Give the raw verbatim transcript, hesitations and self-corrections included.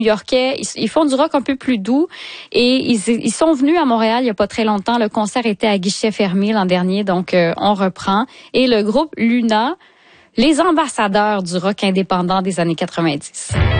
New-Yorkais, ils, ils font du rock un peu plus doux et ils, ils sont venus à Montréal il y a pas très longtemps. Le concert était à guichet fermé l'an dernier, donc euh, on reprend. Et le groupe Luna, les ambassadeurs du rock indépendant des années quatre-vingt-dix.